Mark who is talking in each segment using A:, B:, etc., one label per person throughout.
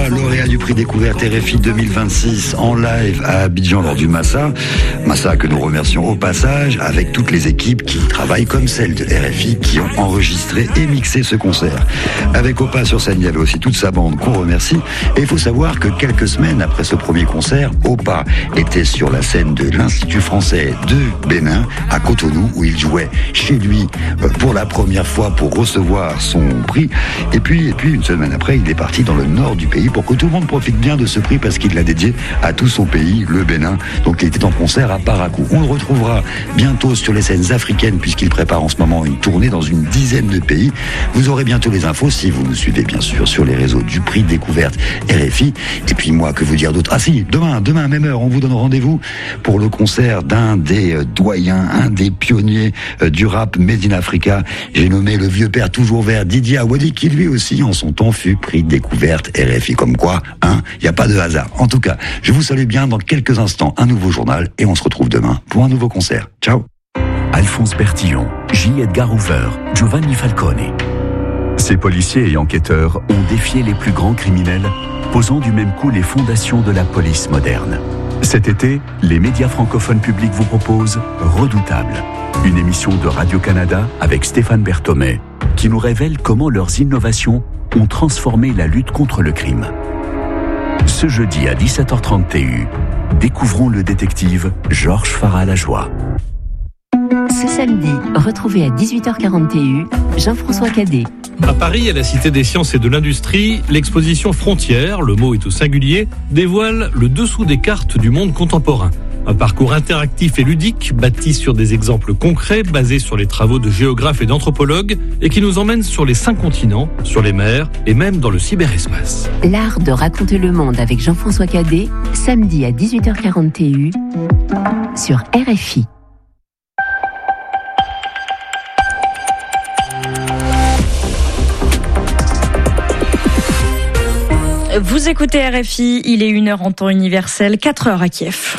A: Lauréat du prix Découverte RFI 2026 en live à Abidjan lors du Massa. Massa que nous remercions au passage avec toutes les équipes qui travaillent comme celle de RFI qui ont enregistré et mixé ce concert. Avec Opa sur scène, il y avait aussi toute sa bande qu'on remercie. Et il faut savoir que quelques semaines après ce premier concert, Opa était sur la scène de l'Institut français de Bénin à Cotonou où il jouait chez lui pour la première fois pour recevoir son prix. Et puis une semaine après, il est parti dans le nord du pays pour que tout le monde profite bien de ce prix parce qu'il l'a dédié à tout son pays, le Bénin. Donc il était en concert à Parakou. On le retrouvera bientôt sur les scènes africaines puisqu'il prépare en ce moment une tournée dans une dizaine de pays. Vous aurez bientôt les infos si vous nous suivez bien sûr sur les réseaux du prix Découverte RFI. Et puis moi, que vous dire d'autre ? Ah si, demain, même heure, on vous donne rendez-vous pour le concert d'un des doyens, un des pionniers du rap Made in Africa. J'ai nommé le vieux père toujours vert Didier Awadi qui lui aussi en son temps fut prix Découverte RFI. Comme quoi, il n'y a pas de hasard. En tout cas, je vous salue bien dans quelques instants, un nouveau journal et on se retrouve demain pour un nouveau concert. Ciao.
B: Alphonse Bertillon, J. Edgar Hoover, Giovanni Falcone. Ces policiers et enquêteurs ont défié les plus grands criminels, posant du même coup les fondations de la police moderne. Cet été, les médias francophones publics vous proposent Redoutable, une émission de Radio-Canada avec Stéphane Berthomé, qui nous révèle comment leurs innovations ont transformé la lutte contre le crime. Ce jeudi à 17h30 TU, découvrons le détective Georges Farah-Lajoie.
C: Ce samedi, retrouvez à 18h40 TU Jean-François Cadet.
D: À Paris, à la Cité des Sciences et de l'Industrie, l'exposition Frontières, le mot est au singulier, dévoile le dessous des cartes du monde contemporain. Un parcours interactif et ludique, bâti sur des exemples concrets, basés sur les travaux de géographes et d'anthropologues, et qui nous emmène sur les 5 continents, sur les mers et même dans le cyberespace.
C: L'art de raconter le monde avec Jean-François Cadet, samedi à 18h40 TU, sur RFI.
E: Vous écoutez RFI, il est 1h en temps universel, 4h à Kiev.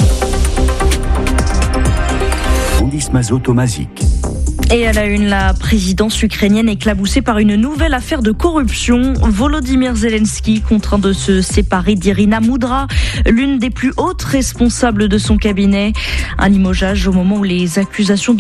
B: Candice Mazot-Tomazic.
E: Et à la une, la présidence ukrainienne éclaboussée par une nouvelle affaire de corruption. Volodymyr Zelensky contraint de se séparer d'Irina Moudra, l'une des plus hautes responsables de son cabinet. Un limogeage au moment où les accusations de